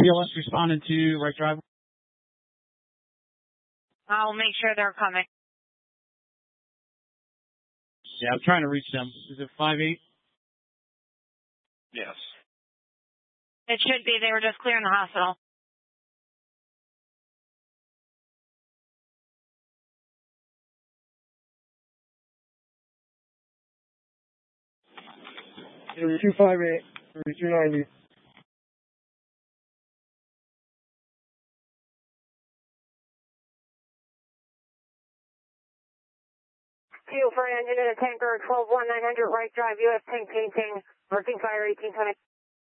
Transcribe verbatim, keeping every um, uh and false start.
P L S responding to right drive. I'll make sure they're coming. Yeah, I'm trying to reach them. Is it five eight? Yes. It should be. They were just clearing the hospital. two five eight, thirty-two ninety. Fuel for engine in a tanker, twelve one nine hundred right drive, U S tank painting, working fire eighteen twenty.